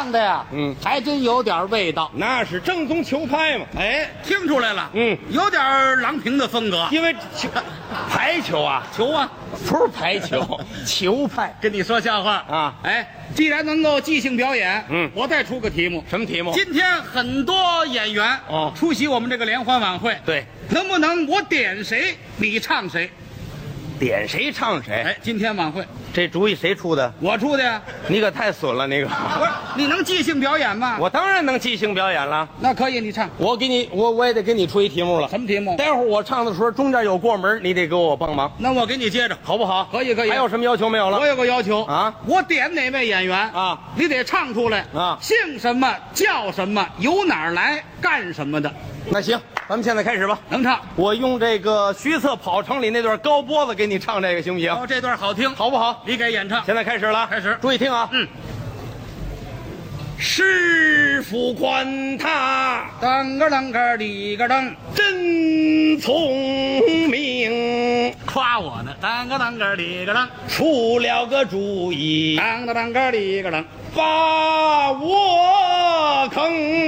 唱的呀，还真有点味道。 那是正宗球拍嘛。 哎，听出来了，有点郎平的风格。 因为排球啊， 球啊， 不是排球，球拍。 跟你说笑话啊， 哎，既然能够即兴表演，我再出个题目。 什么题目？ 今天很多演员出席我们这个联欢晚会， 对， 能不能我点谁你唱谁？ 点谁唱谁？ 哎，今天晚会这主意谁出的？ 我出的呀。 你可太损了，那个。 不是，你能即兴表演吗？ 我当然能即兴表演了。 那可以，你唱。 我也得给你出一题目了。 什么题目？ 待会儿我唱的时候中间有过门，你得给我帮忙。 那我给你接着， 好不好？ 可以可以。 还有什么要求没有了？ 我有个要求啊， 我点哪位演员啊， 你得唱出来啊， 姓什么叫什么，由哪儿来干什么的。 那行，咱们现在开始吧。 能唱？ 我用这个徐策跑城里那段高脖子给你唱这个，行不行？ 哦，这段好听， 好不好？ 你给演唱。 现在开始了， 开始， 注意听啊。师傅管他当个当个里个当， 真聪明， 夸我呢。当个当个里个当， 出了个主意， 当个当个里个当， 把我坑。